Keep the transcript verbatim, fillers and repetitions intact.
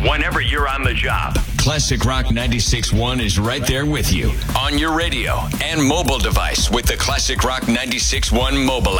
whenever you're on the job. Classic Rock ninety-six point one is right there with you on your radio and mobile device with the Classic Rock ninety-six point one mobile app.